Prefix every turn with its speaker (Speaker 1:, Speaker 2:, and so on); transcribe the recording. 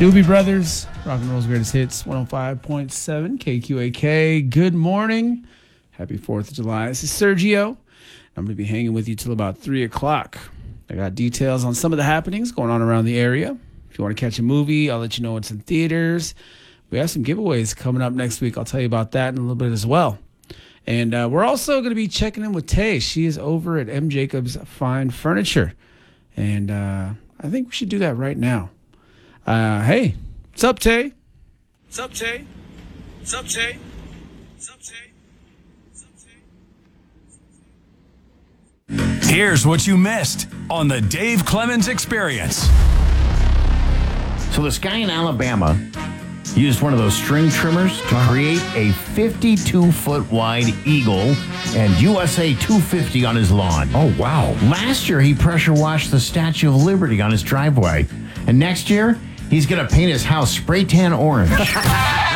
Speaker 1: Doobie Brothers, rock and roll's greatest hits, 105.7 KQAK. Good morning. Happy 4th of July. This is Sergio. I'm going to be hanging with you till about 3 o'clock. I got details on some of the happenings going on around the area. If you want to catch a movie, I'll let you know what's in theaters. We have some giveaways coming up next week. I'll tell you about that in a little bit as well. And we're also going to be checking in with Tay. She is over at M. Jacobs Fine Furniture. And I think we should do that right now. Hey, what's up, Tay? What's up, Tay? What's up, Tay? What's up, Tay? What's up, Tay?
Speaker 2: Here's what you missed on the Dave Clemens Experience.
Speaker 3: So this guy in Alabama used one of those string trimmers to create a 52-foot wide Eagle and USA 250 on his lawn.
Speaker 4: Oh, wow.
Speaker 3: Last year, he pressure washed the Statue of Liberty on his driveway. And next year, he's going to paint his house spray tan orange.